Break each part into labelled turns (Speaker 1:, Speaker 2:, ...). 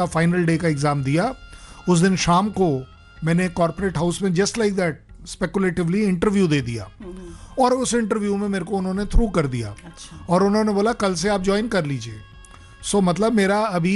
Speaker 1: का final day का exam दिया, उस दिन शाम को मैंने कॉर्पोरेट हाउस में जस्ट लाइक दैट स्पेकुलेटिवली इंटरव्यू दे दिया, और उस इंटरव्यू में मेरे को उन्होंने थ्रू कर दिया।
Speaker 2: अच्छा।
Speaker 1: और उन्होंने बोला कल से आप ज्वाइन कर लीजिए। सो मतलब मेरा अभी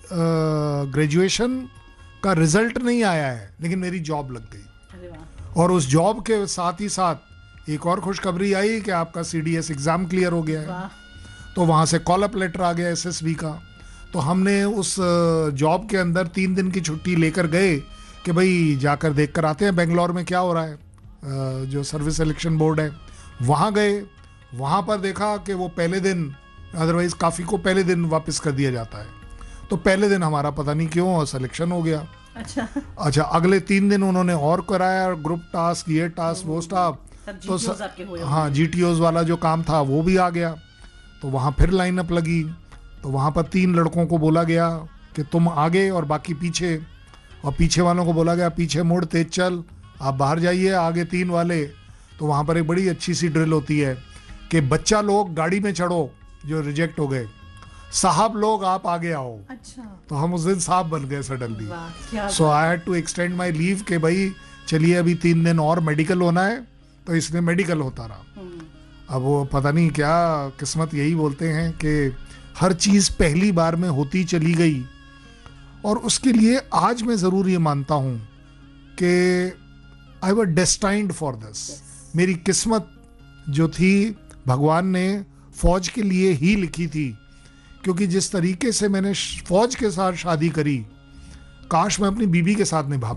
Speaker 1: ग्रेजुएशन का रिजल्ट नहीं आया है, लेकिन मेरी जॉब लग गई।
Speaker 2: अरे वाह।
Speaker 1: और उस जॉब के साथ ही साथ एक और खुशखबरी आई कि आपका CDS एग्ज़ाम क्लियर हो गया है।
Speaker 2: वाह।
Speaker 1: तो वहाँ से कॉल अप लेटर आ गया SSB का। तो हमने उस जॉब के अंदर 3 दिन की छुट्टी लेकर गए कि भाई जाकर देख कर आते हैं बेंगलोर में क्या हो रहा है, जो सर्विस सिलेक्शन बोर्ड है। वहाँ गए, वहाँ पर देखा कि वो पहले दिन, अदरवाइज काफ़ी को पहले दिन वापस कर दिया जाता है, तो पहले दिन हमारा पता नहीं क्यों सिलेक्शन हो गया। अच्छा, अगले 3 दिन उन्होंने और कराया, ग्रुप टास्क, ये टास्क, वो स्टाफ, तो हाँ GTOs वाला जो काम था वो भी आ गया। तो वहाँ फिर लाइनअप लगी, तो वहाँ पर 3 लड़कों को बोला गया कि तुम आगे और बाकी पीछे, और पीछे वालों को बोला गया पीछे मुड़, तेज चल, आप बाहर जाइए, आगे 3 वाले। तो वहाँ पर एक बड़ी अच्छी सी ड्रिल होती है कि बच्चा लोग गाड़ी में चढ़ो जो रिजेक्ट हो गए, साहब लोग आप आगे आओ।
Speaker 2: अच्छा।
Speaker 1: तो हम उस दिन साहब बन गए suddenly. So I had to extend my leave कि भाई चलिए अभी 3 दिन और मेडिकल होना है, तो इसमें मेडिकल होता रहा। अब वो पता नहीं क्या किस्मत, यही बोलते हैं कि हर चीज़ पहली बार में होती चली गई। और उसके लिए आज मैं ज़रूर ये मानता हूँ कि I was destined for this. मेरी किस्मत जो थी भगवान ने फौज के लिए ही लिखी थी, क्योंकि जिस तरीके से मैंने फौज के साथ शादी करी, काश मैं अपनी बीबी के साथ निभा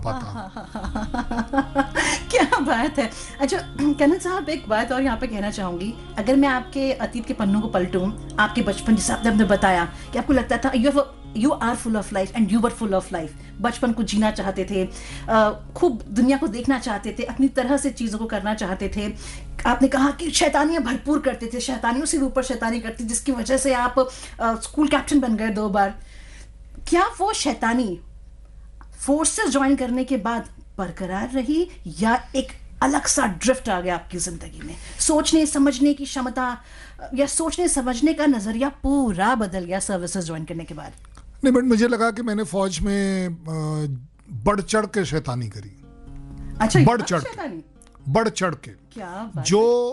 Speaker 1: पाता।
Speaker 2: क्या बात है। अच्छा कनक साहब, एक बात और यहाँ पे कहना चाहूंगी, अगर मैं आपके अतीत के पन्नों को पलटूं, आपके बचपन जिसे आपने बताया कि आपको लगता था you are full of life and you were full of life, बचपन को जीना चाहते थे, खूब दुनिया को देखना चाहते थे, अपनी तरह से चीज़ों को करना चाहते थे। आपने कहा कि शैतानियां भरपूर करते थे, शैतानियों से भी ऊपर शैतानी करती, जिसकी वजह से आप स्कूल कैप्टन बन गए 2 बार। क्या वो शैतानी फोर्सेस ज्वाइन करने के बाद बरकरार रही, या एक अलग सा ड्रिफ्ट आ गया आपकी जिंदगी में? सोचने समझने की क्षमता या सोचने समझने का नजरिया पूरा बदल गया सर्विसेज ज्वाइन करने के बाद?
Speaker 1: नहीं, बट मुझे लगा कि मैंने फौज में बढ़ चढ़ के शैतानी करी।
Speaker 2: अच्छा,
Speaker 1: बढ़ चढ़ के
Speaker 2: क्या बात।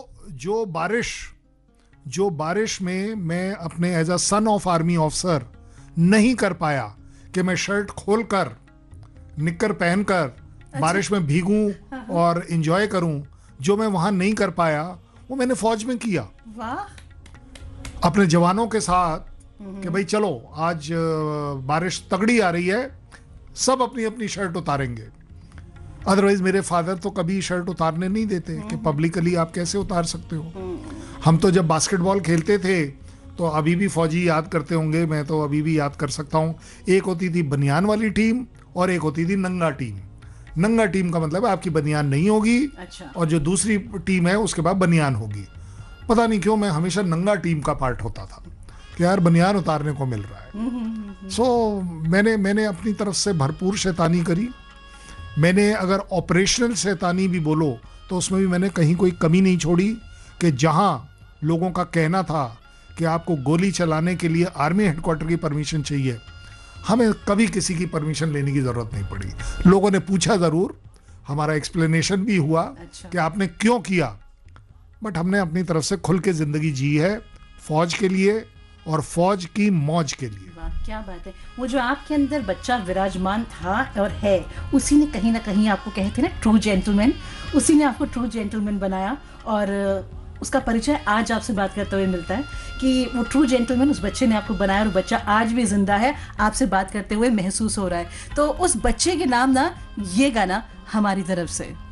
Speaker 1: जो बारिश में मैं अपने as a son of army officer नहीं कर पाया कि मैं शर्ट खोलकर निक्कर पहनकर बारिश में भीगूं और एंजॉय करूं, जो मैं वहां नहीं कर पाया वो मैंने फौज में किया।
Speaker 2: वाह।
Speaker 1: अपने जवानों के साथ कि भाई चलो आज बारिश तगड़ी आ रही है, सब अपनी अपनी शर्ट उतारेंगे। अदरवाइज मेरे फादर तो कभी शर्ट उतारने नहीं देते कि पब्लिकली आप कैसे उतार सकते हो। हम तो जब बास्केटबॉल खेलते थे, तो अभी भी फौजी याद करते होंगे, मैं तो अभी भी याद कर सकता हूँ, एक होती थी बनियान वाली टीम और एक होती थी नंगा टीम। नंगा टीम का मतलब है आपकी बनियान नहीं होगी।
Speaker 2: अच्छा।
Speaker 1: और जो दूसरी टीम है उसके बाद बनियान होगी। पता नहीं क्यों मैं हमेशा नंगा टीम का पार्ट होता था कि यार बनियान उतारने को मिल रहा है। सो मैंने अपनी तरफ से भरपूर शैतानी करी। मैंने अगर ऑपरेशनल शैतानी भी बोलो तो उसमें भी मैंने कहीं कोई कमी नहीं छोड़ी कि जहां लोगों का कहना था कि आपको गोली चलाने के लिए आर्मी हेडक्वार्टर की परमिशन चाहिए, हमें कभी किसी की परमिशन लेने की जरूरत नहीं पड़ी। लोगों ने पूछा जरूर, हमारा एक्सप्लेनेशन भी हुआ कि आपने क्यों किया, बट हमने अपनी तरफ से खुल के जिंदगी जी है फौज के लिए और फौज की मौज के लिए।
Speaker 2: क्या बात है। वो जो आपके अंदर बच्चा विराजमान था और है, उसी ने कहीं ना कहीं आपको कहते ना ट्रू जेंटलमैन, उसी ने आपको ट्रू जेंटलमैन बनाया। और उसका परिचय आज आपसे बात करते हुए मिलता है कि वो ट्रू जेंटलमैन उस बच्चे ने आपको बनाया, और बच्चा आज भी जिंदा है, आपसे बात करते हुए महसूस हो रहा है। तो उस बच्चे के नाम ना ये गाना हमारी तरफ से।